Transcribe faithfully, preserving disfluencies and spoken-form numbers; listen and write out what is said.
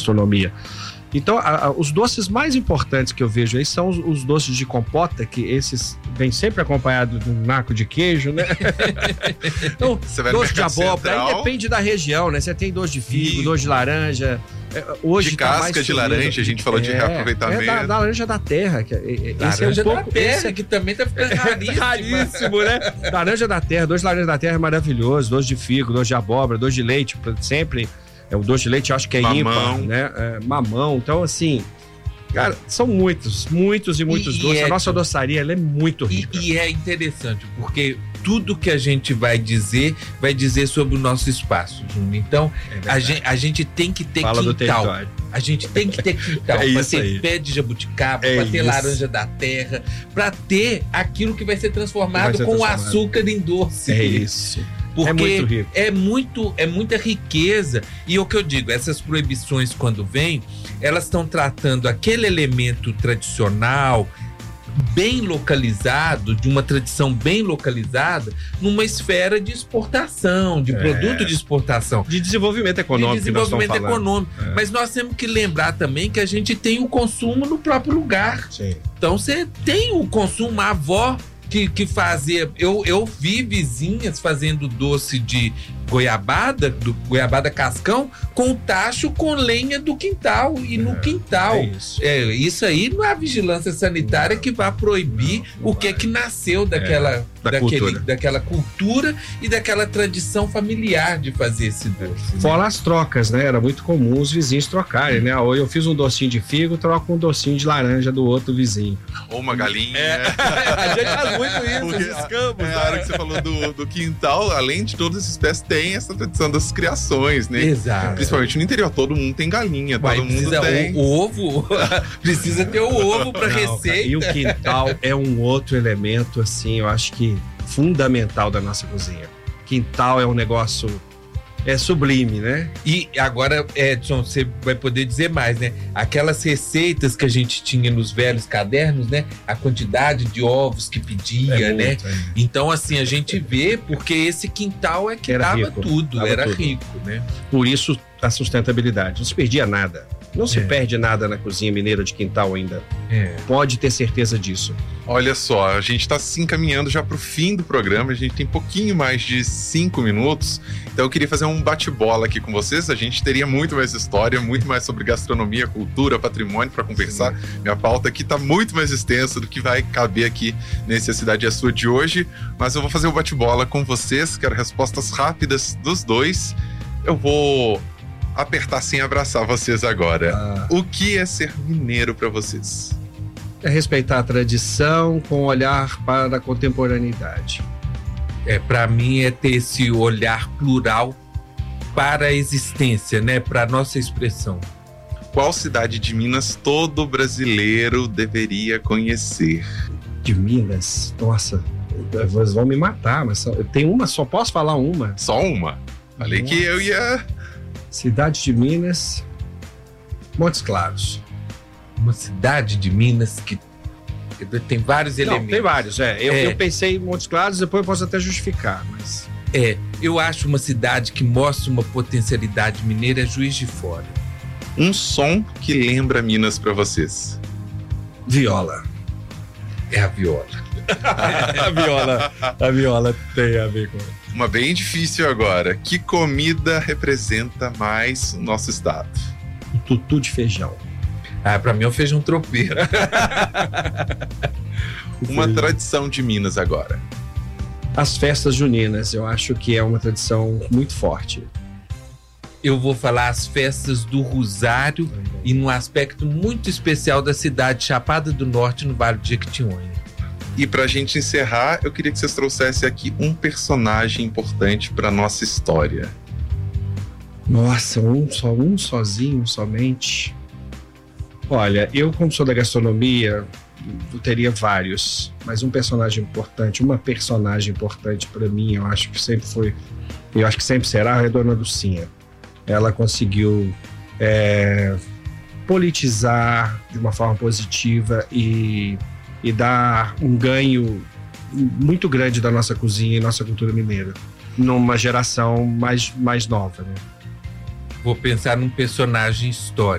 gastronomia. Então, a, a, os doces mais importantes que eu vejo aí são os, os doces de compota, que esses vêm sempre acompanhados de um naco de queijo, né? Então, doce de abóbora, aí depende da região, né? Você tem doce de figo, doce de laranja. Hoje de tá casca mais de laranja, a gente falou é, de reaproveitamento. É da, da laranja da terra. Que, esse laranja é um pouco, da terra, esse, que também tá ficando raríssimo. raríssimo, né? Laranja da terra, doce de laranja da terra é maravilhoso, doce de figo, doce de abóbora, doce de leite, sempre. É, o doce de leite eu acho que é mamão. ímpar, né? É, mamão. Então, assim, cara, são muitos, muitos e muitos e, doces. e é, a nossa doçaria, ela é muito rica. E, e é interessante, porque tudo que a gente vai dizer, vai dizer sobre o nosso espaço, Júnior. Então, é a, gente, a gente tem que ter Fala quintal. A gente tem que ter quintal. É pra isso ter aí. pé de jabuticaba, É pra ter isso. laranja da terra, pra ter aquilo que vai ser transformado Vai ser com transformado. açúcar em doce. É isso. Porque é muito rico. É, muito, é muita riqueza. E o que eu digo, essas proibições, quando vêm, elas estão tratando aquele elemento tradicional, bem localizado, de uma tradição bem localizada, numa esfera de exportação, de É. produto de exportação. De desenvolvimento econômico. De desenvolvimento que nós estamos econômico. falando. É. Mas nós temos que lembrar também que a gente tem o consumo no próprio lugar. Sim. Então você tem o consumo, a avó que, que fazia. Eu, eu vi vizinhas fazendo doce de goiabada, do goiabada cascão, com tacho com lenha do quintal. E no É, quintal. é isso. É, isso aí não é a vigilância sanitária que vai proibir Não, não o que é vai. que nasceu daquela, É, da daquele, cultura. daquela cultura e daquela tradição familiar de fazer esse doce. né? Fora as trocas, né? Era muito comum os vizinhos trocarem, né? Ou eu fiz um docinho de figo, troco um docinho de laranja do outro vizinho. Ou uma galinha. A gente faz muito isso, Porque esses campos. é a hora que você falou do, do quintal, além de todas as espécies, tem essa tradição das criações, né? Exato. Principalmente no interior, todo mundo tem galinha, Mas todo mundo precisa tem. o, o ovo, precisa ter o ovo para Não, cara, receita. e o quintal é um outro elemento, assim, eu acho que fundamental da nossa cozinha. Quintal é um negócio, é sublime, né? E agora, Edson, você vai poder dizer mais, né? Aquelas receitas que a gente tinha nos velhos cadernos, né? A quantidade de ovos que pedia, É né? muito, é. Então, assim, a gente vê porque esse quintal é que Era dava rico, tudo, dava era tudo. rico, né? Por isso a sustentabilidade. Não se perdia nada. Não se É. perde nada na cozinha mineira de quintal ainda. É. Pode ter certeza disso. Olha só, a gente está se encaminhando já para o fim do programa, a gente tem pouquinho mais de cinco minutos, então eu queria fazer um bate-bola aqui com vocês, a gente teria muito mais história, muito mais sobre gastronomia, cultura, patrimônio para conversar. Sim. Minha pauta aqui está muito mais extensa do que vai caber aqui nesse A Cidade é Sua de hoje, mas eu vou fazer um bate-bola com vocês, quero respostas rápidas dos dois. Eu vou apertar sem abraçar vocês agora. Ah. O que é ser mineiro para vocês? É respeitar a tradição com olhar para a contemporaneidade. É, para mim é ter esse olhar plural para a existência, né? Para a nossa expressão. Qual cidade de Minas todo brasileiro deveria conhecer? De Minas? Nossa, vocês vão me matar, mas só, eu tenho uma, só posso falar uma. Só uma? Falei Nossa. que eu ia... Cidade de Minas, Montes Claros. Uma cidade de Minas que tem vários Não, elementos. tem vários, é. Eu, É. eu pensei em Montes Claros, depois eu posso até justificar, mas... É, eu acho uma cidade que mostra uma potencialidade mineira é Juiz de Fora. Um som que lembra Minas pra vocês. Viola. É a viola. a viola. A viola tem a ver com... Uma bem difícil agora. Que comida representa mais o nosso estado? O tutu de feijão. Ah, pra mim é o feijão tropeiro. Uma tradição de Minas agora. As festas juninas, eu acho que é uma tradição muito forte. Eu vou falar as festas do Rosário e num aspecto muito especial da cidade Chapada do Norte, no Vale do Jequitinhonha. E pra gente encerrar, eu queria que vocês trouxessem aqui um personagem importante pra nossa história. Nossa, um só, um sozinho, somente. Olha, eu como sou da gastronomia, eu teria vários, mas um personagem importante, uma personagem importante para mim, eu acho que sempre foi, eu acho que sempre será a Dona Lucinha. Ela conseguiu é, politizar de uma forma positiva e, e dar um ganho muito grande da nossa cozinha e nossa cultura mineira numa geração mais, mais nova, né? Vou pensar num personagem histórico.